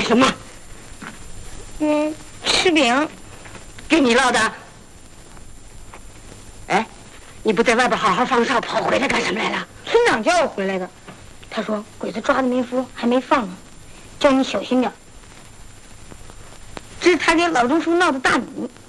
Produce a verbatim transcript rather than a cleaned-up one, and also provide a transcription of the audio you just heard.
干什么？ 嗯，吃饼。 给你烙的。哎，你不在外边好好放哨，跑回来干什么来了？ 村长叫我回来的，他说鬼子抓的民夫还没放呢，叫你小心点。这是他给老钟叔闹的大米。